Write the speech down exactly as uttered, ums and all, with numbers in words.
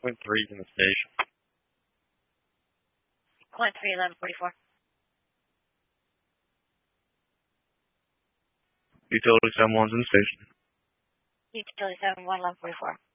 Point three in the station. Point three, eleven forty-four. Utility seven one's in the station. Utility seven one, eleven forty-four.